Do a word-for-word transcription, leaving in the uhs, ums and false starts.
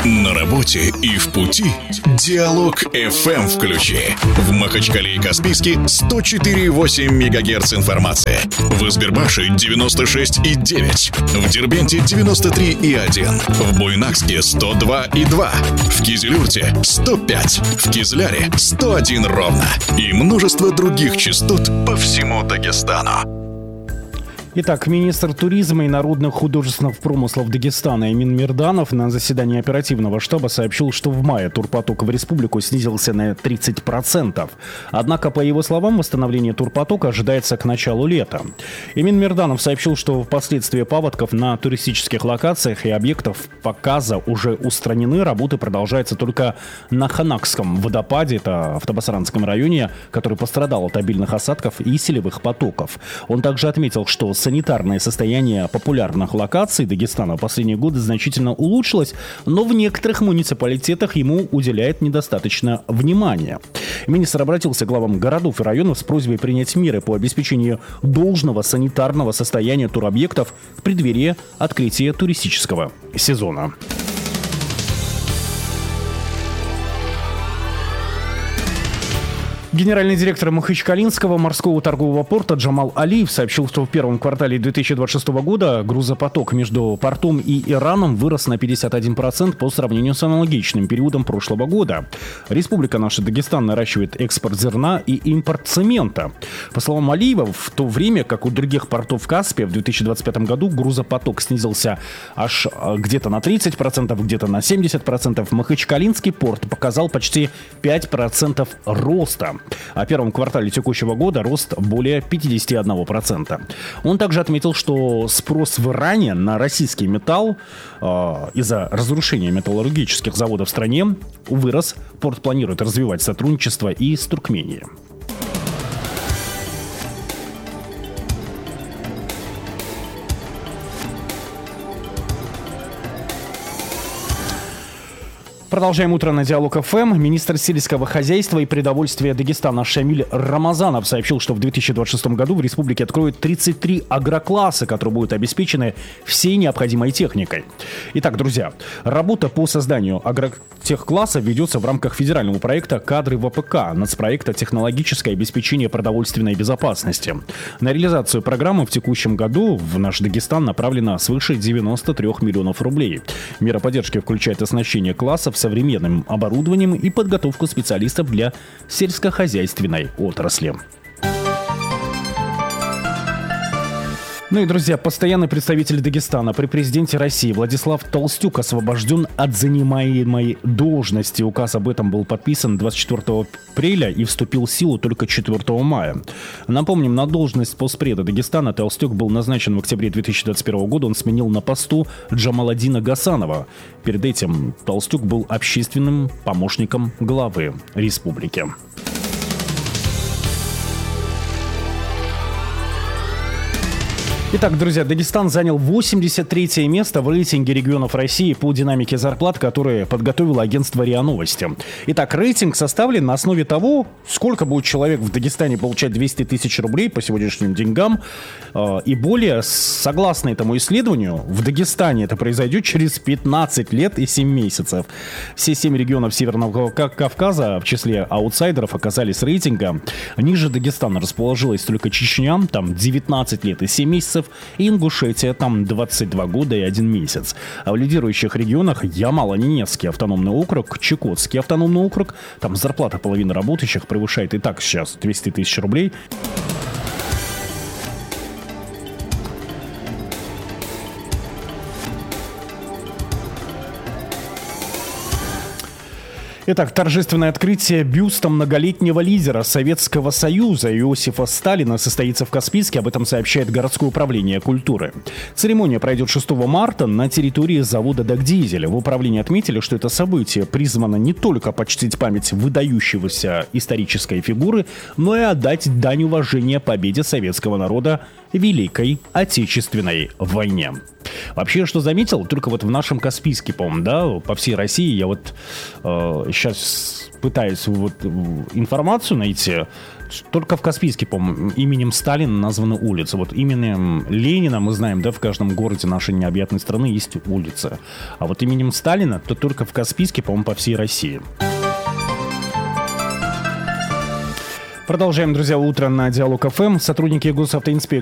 На работе и в пути Диалог эф эм включи. В Махачкале и Каспийске сто четыре и восемь мегагерц информации. В Избербаше девяносто шесть и девять. В Дербенте девяносто три и один. В Буйнакске сто два и два. В Кизилюрте сто пять. В Кизляре сто один ровно. И множество других частот по всему Дагестану. Итак, министр туризма и народных художественных промыслов Дагестана Эмин Мирданов на заседании оперативного штаба сообщил, что в мае турпоток в республику снизился на тридцать процентов. Однако, по его словам, восстановление турпотока ожидается к началу лета. Эмин Мирданов сообщил, что впоследствии паводков на туристических локациях и объектах показа уже устранены. Работы продолжаются только на Ханакском водопаде, это в Табасаранском районе, который пострадал от обильных осадков и селевых потоков. Он также отметил, что санитарное состояние популярных локаций Дагестана в последние годы значительно улучшилось, но в некоторых муниципалитетах ему уделяет недостаточно внимания. Министр обратился к главам городов и районов с просьбой принять меры по обеспечению должного санитарного состояния туробъектов в преддверии открытия туристического сезона. Генеральный директор Махачкалинского морского торгового порта Джамал Алиев сообщил, что в первом квартале две тысячи двадцать шестого года грузопоток между портом и Ираном вырос на пятьдесят один процент по сравнению с аналогичным периодом прошлого года. Республика наша Дагестан наращивает экспорт зерна и импорт цемента. По словам Алиева, в то время как у других портов Каспия в две тысячи двадцать пятом году грузопоток снизился аж где-то на тридцать процентов, где-то на семьдесят процентов, Махачкалинский порт показал почти пять процентов роста. А в первом квартале текущего года рост более пятьдесят один процент. Он также отметил, что спрос в Иране на российский металл э, из-за разрушения металлургических заводов в стране вырос. Порт планирует развивать сотрудничество и с Туркменией. Продолжаем утро на Диалог эф эм. Министр сельского хозяйства и продовольствия Дагестана Шамиль Рамазанов сообщил, что в две тысячи двадцать шестом году в республике откроют тридцать три агрокласса, которые будут обеспечены всей необходимой техникой. Итак, друзья, работа по созданию агротехкласса ведется в рамках федерального проекта «Кадры вэ пэ ка» нацпроекта «Технологическое обеспечение продовольственной безопасности». На реализацию программы в текущем году в наш Дагестан направлено свыше девяносто три миллионов рублей. Мера поддержки включает оснащение классов современным оборудованием и подготовку специалистов для сельскохозяйственной отрасли. Ну и, друзья, постоянный представитель Дагестана при президенте России Владислав Толстюк освобожден от занимаемой должности. Указ об этом был подписан двадцать четвёртого апреля и вступил в силу только четвёртого мая. Напомним, на должность постпреда Дагестана Толстюк был назначен в октябре две тысячи двадцать первого года. Он сменил на посту Джамаладдина Гасанова. Перед этим Толстюк был общественным помощником главы республики. Итак, друзья, Дагестан занял восемьдесят третье место в рейтинге регионов России по динамике зарплат, которые подготовило агентство РИА Новости. Итак, рейтинг составлен на основе того, сколько будет человек в Дагестане получать двести тысяч рублей по сегодняшним деньгам э, и более. Согласно этому исследованию, в Дагестане это произойдет через пятнадцать лет и семь месяцев. Все семь регионов Северного Кавказа в числе аутсайдеров оказались рейтинга. Ниже Дагестана расположилась только Чечня, там девятнадцать лет и семь месяцев. И Ингушетия, там двадцать два года и один месяц. А в лидирующих регионах Ямало-Ненецкий автономный округ, Чукотский автономный округ. Там зарплата половины работающих превышает и так сейчас двести тысяч рублей. Итак, торжественное открытие бюста многолетнего лидера Советского Союза Иосифа Сталина состоится в Каспийске. Об этом сообщает городское управление культуры. Церемония пройдет шестого марта на территории завода «Дагдизель». В управлении отметили, что это событие призвано не только почтить память выдающегося исторической фигуры, но и отдать дань уважения победе советского народа в Великой Отечественной войне. Вообще, что заметил, только вот в нашем Каспийске, по-моему, да, по всей России, я вот э, сейчас пытаюсь вот информацию найти, Только в Каспийске, по-моему, именем Сталина названы улицы. Вот именем Ленина, мы знаем, да, в каждом городе нашей необъятной страны есть улица. А вот именем Сталина, то только в Каспийске, по-моему, по всей России. Продолжаем, друзья, утро на Диалог ФМ. Сотрудники госавтоинспекции